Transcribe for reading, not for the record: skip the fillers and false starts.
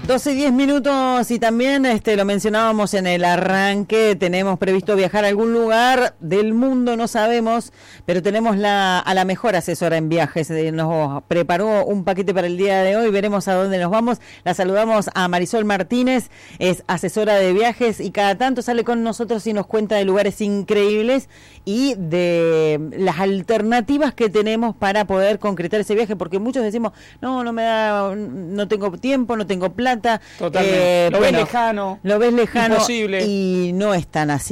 12:10 y también lo mencionábamos en el arranque, tenemos previsto viajar a algún lugar del mundo, no sabemos, pero tenemos a la mejor asesora en viajes, nos preparó un paquete para el día de hoy, veremos a dónde nos vamos. La saludamos a Marisol Martínez, es asesora de viajes y cada tanto sale con nosotros y nos cuenta de lugares increíbles y de las alternativas que tenemos para poder concretar ese viaje, porque muchos decimos, no me da, no tengo tiempo, no tengo plata. Totalmente. Lo ves lejano. Lo ves lejano. Imposible. Y no es tan así.